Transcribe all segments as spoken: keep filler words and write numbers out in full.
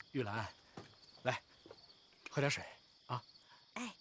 玉兰，来，喝点水啊。 哎。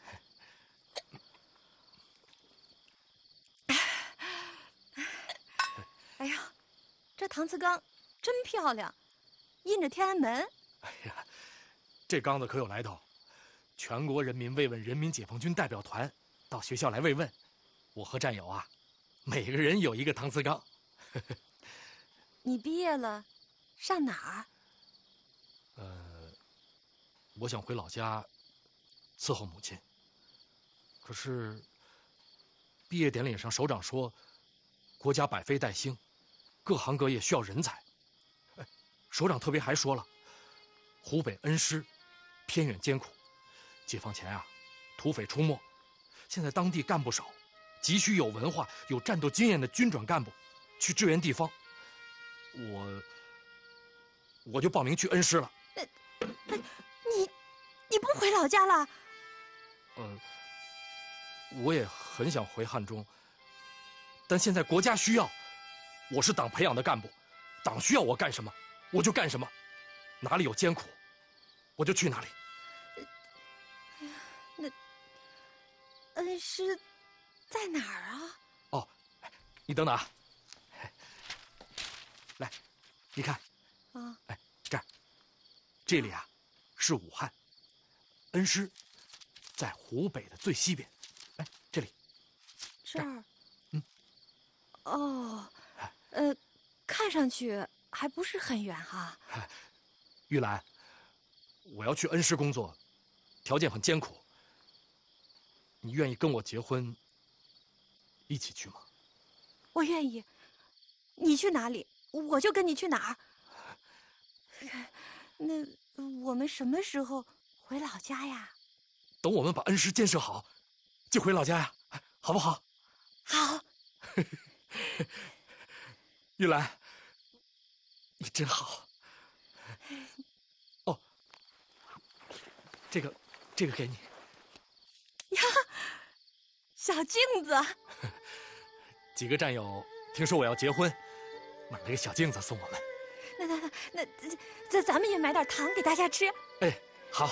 哎呀，这搪瓷缸真漂亮，印着天安门。 哎呀，这缸子可有来头，全国人民慰问人民解放军代表团到学校来慰问，我和战友啊，每个人有一个搪瓷缸。 你毕业了，上哪儿？ 呃，我想回老家伺候母亲。可是毕业典礼上，首长说，国家百废待兴，各行各业需要人才。哎，首长特别还说了，湖北恩施偏远艰苦，解放前啊，土匪出没，现在当地干部少，急需有文化、有战斗经验的军转干部去支援地方。我我就报名去恩施了。 你你不回老家了？ 呃，我也很想回汉中，但现在国家需要，我是党培养的干部，党需要我干什么，我就干什么，哪里有艰苦，我就去哪里。 哎呀，那恩施在哪儿啊？ 哦，你等等啊，来，你看， 啊， 哎，这儿，这里啊，是武汉，恩施在湖北的最西边。哎，这里， 这儿， 嗯， 哦，呃，看上去还不是很远哈。 玉兰，我要去恩施工作，条件很艰苦，你愿意跟我结婚，一起去吗？ 我愿意，你去哪里，我就跟你去哪儿。那我们什么时候回老家呀？ 等我们把恩施建设好，就回老家呀，好不好？ 好。 玉兰，你真好。哦，这个，这个给你。 呀，小镜子。 几个战友听说我要结婚，买了个小镜子送我们。 那那那那，这咱们也买点糖给大家吃。 哎，好。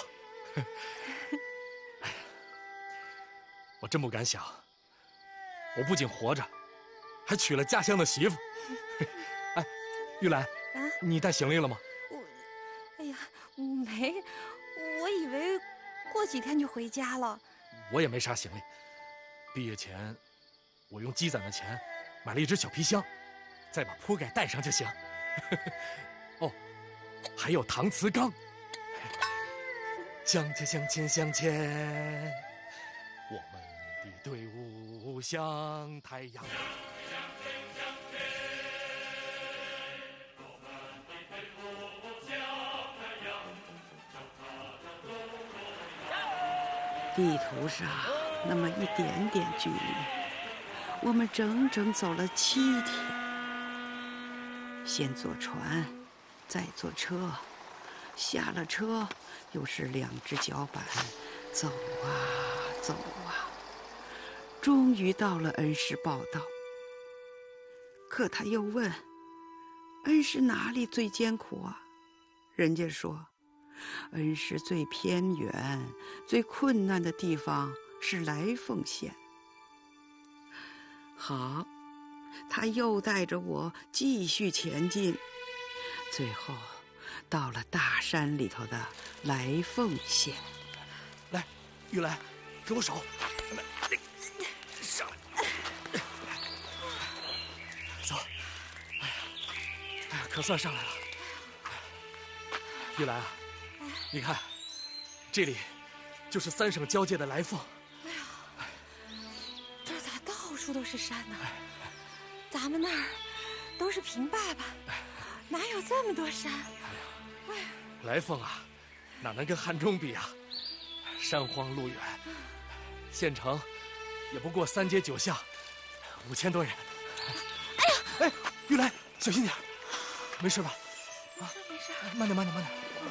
哎呀，我真不敢想，我不仅活着，还娶了家乡的媳妇。哎，玉兰， 啊， 你带行李了吗？ 我，哎呀，没，我以为过几天就回家了。 我也没啥行李，毕业前我用积攒的钱买了一只小皮箱，再把铺盖带上就行。哦，还有搪瓷缸。向前向前向前，我们的队伍像太阳。 地图上那么一点点距离，我们整整走了七天。先坐船，再坐车，下了车又是两只脚板，走啊走啊，终于到了恩施报道。可他又问，恩施哪里最艰苦啊？人家说，恩施最偏远、最困难的地方是来凤县。好，他又带着我继续前进，最后到了大山里头的来凤县。 来，玉兰，给我手，来，上来，走。哎呀，哎呀，可算上来了。玉兰啊，你看，这里就是三省交界的来凤。 哎呀，这咋到处都是山呢？咱们那儿都是平坝坝，哪有这么多山？哎呀， 来凤啊，哪能跟汉中比啊？山荒路远，县城也不过三街九巷，五千多人。 哎呀， 哎，玉兰，小心点，没事吧？ 啊，没事， 慢点，慢点，慢点。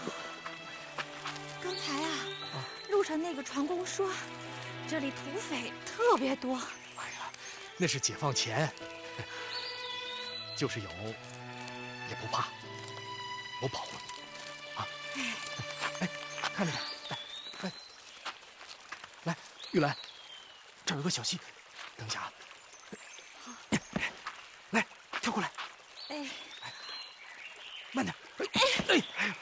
刚才啊，啊路上那个船工说，这里土匪特别多。 哎呀，那是解放前，就是有，也不怕，我保护你，啊！ 哎，看着点，哎哎，来，玉兰，这儿有个小溪，等一下啊。 好， 来，跳过来。 哎， 慢点。哎哎哎，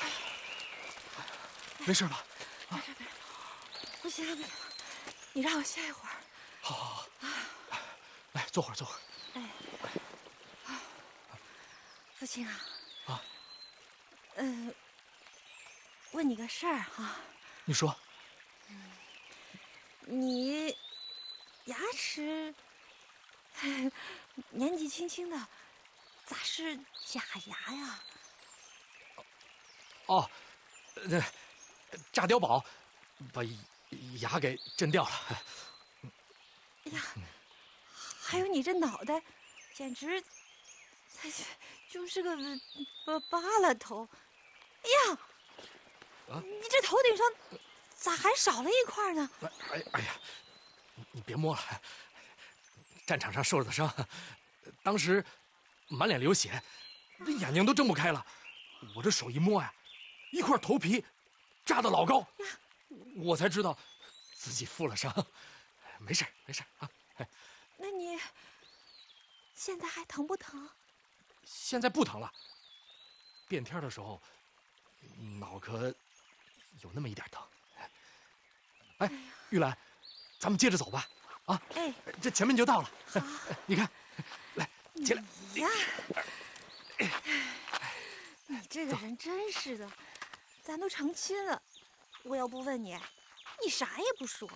没事吧？ 啊，没事没事，不行了不行了，你让我歇一会儿。 好好好，来坐会儿坐会儿。 哎，父亲啊。 啊。 呃，问你个事儿哈。 你说。 嗯，你牙齿年纪轻轻的，咋是假牙呀？ 哦，那炸碉堡把牙给震掉了。 哎呀，还有你这脑袋，简直就是个巴巴拉头。哎呀， 啊， 你这头顶上咋还少了一块呢？ 哎哎呀，你别摸了，战场上受的伤，当时满脸流血，这眼睛都睁不开了。我这手一摸呀，一块头皮扎得老高，我才知道自己负了伤。没事没事啊。 那你现在还疼不疼？ 现在不疼了。变天的时候，脑壳有那么一点疼。哎，玉兰，咱们接着走吧。啊， 哎， 这前面就到了。 好， 你看，来，起来。 呀，你这个人真是的，咱都成亲了，我要不问你，你啥也不说。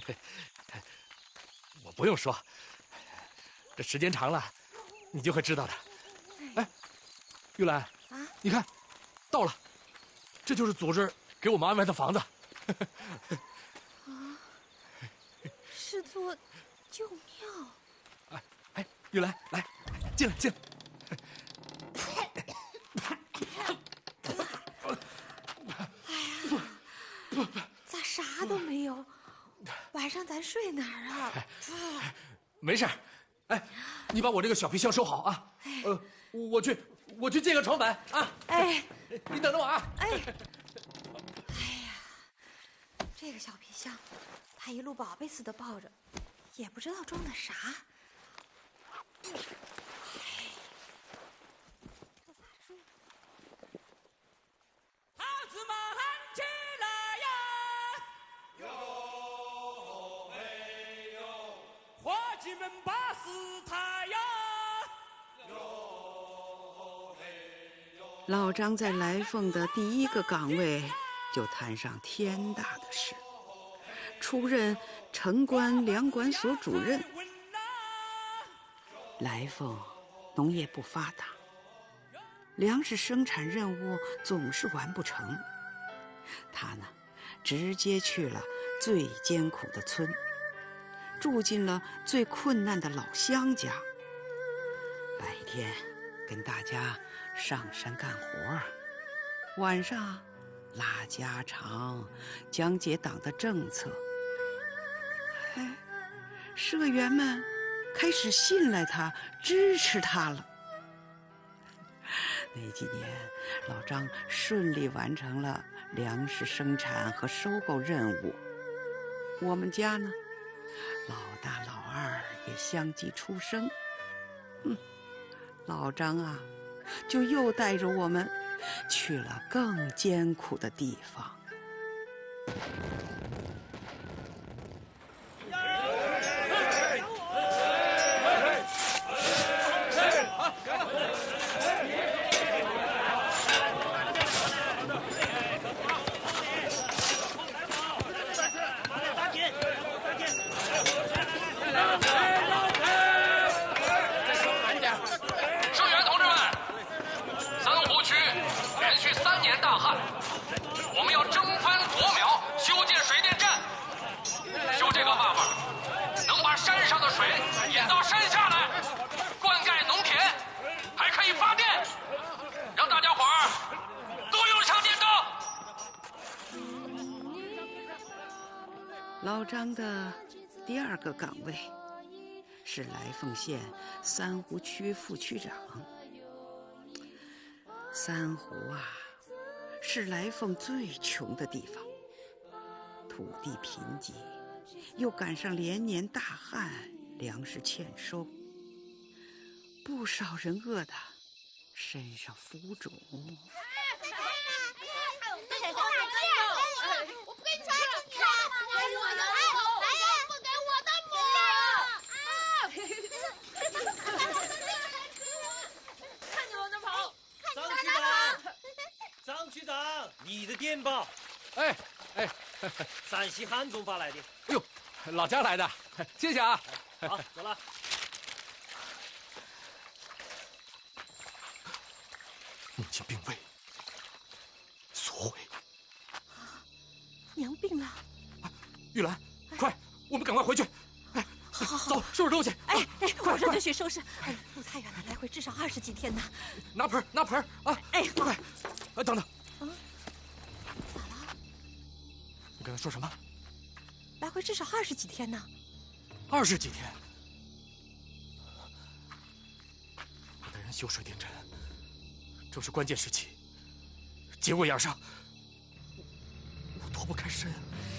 我不用说，这时间长了，你就会知道的。哎，玉兰啊， 你看，到了，这就是组织给我们安排的房子。 啊，是座旧庙。 哎哎，玉兰，来，进来进来。 哎呀，咋啥都没有？晚上咱睡哪儿啊？ 没事，哎，你把我这个小皮箱收好啊。呃，我去，我去借个床板啊。 哎， 你等着我啊。 哎，哎呀，这个小皮箱，他一路宝贝似的抱着，也不知道装的啥。哎，这咋睡？ 孩子们起来呀！哟嘿哟，伙计们把事抬呀！哟嘿哟。 老张在来凤的第一个岗位就摊上天大的事，出任城关粮管所主任。来凤农业不发达，粮食生产任务总是完不成。他呢，直接去了最艰苦的村，住进了最困难的老乡家。白天跟大家上山干活，晚上拉家常，讲解党的政策。哎，社员们开始信赖他，支持他了。那几年，老张顺利完成了粮食生产和收购任务。我们家呢，老大老二也相继出生。嗯，老张啊，就又带着我们去了更艰苦的地方。老张的第二个岗位是来凤县三湖区副区长。三湖啊， 是来凤最穷的地方，土地贫瘠，又赶上连年大旱，粮食欠收，不少人饿得身上浮肿。 张局长，你的电报。 哎哎， 陕西汉中发来的。 哎呦，老家来的，谢谢啊。 好，走了。 母亲病危，所为。 娘病了。 玉兰，快，我们赶快回去。哎， 好好好， 走，收拾东西。 哎哎，马上就去收拾。哎，路太远了，来回至少二十几天呢。 拿盆，拿盆啊！ 哎， 快！哎，等等。 啊？咋了？ 你刚才说什么？ 来回至少二十几天呢。 二十几天。我带人修水电站，正是关键时期，节骨眼上，我我脱不开身。